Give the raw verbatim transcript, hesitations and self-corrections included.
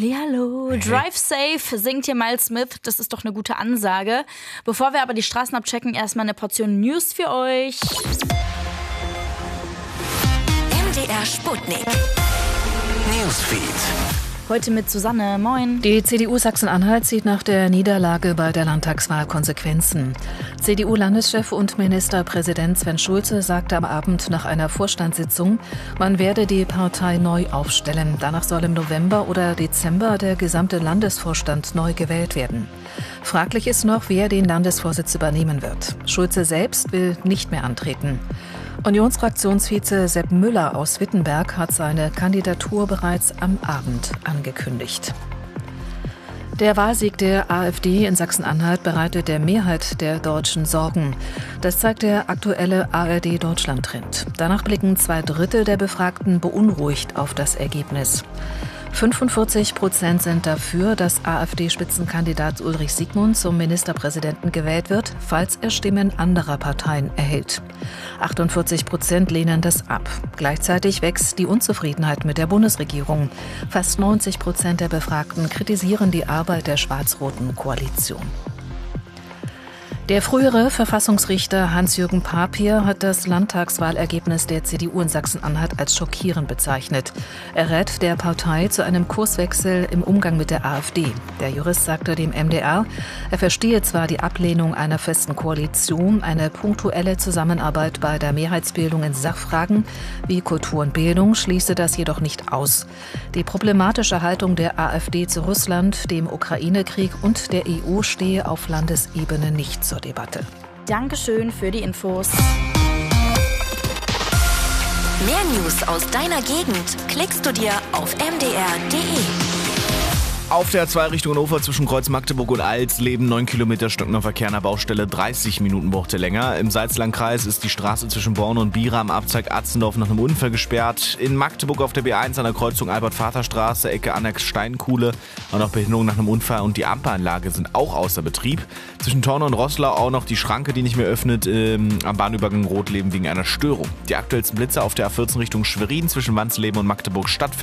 Hallihallo, Drive Safe singt hier Miles Smith, das ist doch eine gute Ansage. Bevor wir aber die Straßen abchecken, erstmal eine Portion News für euch. M D R Sputnik Newsfeed. Heute mit Susanne, moin. Die C D U Sachsen-Anhalt zieht nach der Niederlage bei der Landtagswahl Konsequenzen. C D U-Landeschef und Ministerpräsident Sven Schulze sagte am Abend nach einer Vorstandssitzung, man werde die Partei neu aufstellen. Danach soll im November oder Dezember der gesamte Landesvorstand neu gewählt werden. Fraglich ist noch, wer den Landesvorsitz übernehmen wird. Schulze selbst will nicht mehr antreten. Unionsfraktionsvize Sepp Müller aus Wittenberg hat seine Kandidatur bereits am Abend angekündigt. Der Wahlsieg der AfD in Sachsen-Anhalt bereitet der Mehrheit der Deutschen Sorgen. Das zeigt der aktuelle A R D-Deutschland-Trend. Danach blicken zwei Drittel der Befragten beunruhigt auf das Ergebnis. fünfundvierzig Prozent sind dafür, dass AfD-Spitzenkandidat Ulrich Siegmund zum Ministerpräsidenten gewählt wird, falls er Stimmen anderer Parteien erhält. achtundvierzig Prozent lehnen das ab. Gleichzeitig wächst die Unzufriedenheit mit der Bundesregierung. Fast neunzig Prozent der Befragten kritisieren die Arbeit der schwarz-roten Koalition. Der frühere Verfassungsrichter Hans-Jürgen Papier hat das Landtagswahlergebnis der C D U in Sachsen-Anhalt als schockierend bezeichnet. Er rät der Partei zu einem Kurswechsel im Umgang mit der AfD. Der Jurist sagte dem M D R, er verstehe zwar die Ablehnung einer festen Koalition, eine punktuelle Zusammenarbeit bei der Mehrheitsbildung in Sachfragen wie Kultur und Bildung schließe das jedoch nicht aus. Die problematische Haltung der AfD zu Russland, dem Ukraine-Krieg und der E U stehe auf Landesebene nicht zur Debatte. Dankeschön für die Infos. Mehr News aus deiner Gegend klickst du dir auf m d r punkt d e. Auf der A zwei Richtung Hannover zwischen Kreuz Magdeburg und Alsleben neun Kilometer stockender Verkehr an der Baustelle, dreißig Minuten brauchte länger. Im Salzlandkreis ist die Straße zwischen Borne und Bira am Abzweig Atzendorf nach einem Unfall gesperrt. In Magdeburg auf der B eins an der Kreuzung Albert-Vater-Straße, Ecke Annex Steinkuhle, auch noch Behinderung nach einem Unfall und die Ampelanlage sind auch außer Betrieb. Zwischen Tornau und Roßlau auch noch die Schranke, die nicht mehr öffnet, ähm, am Bahnübergang Rotleben wegen einer Störung. Die aktuellsten Blitze auf der A vierzehn Richtung Schwerin zwischen Wansleben und Magdeburg Stadt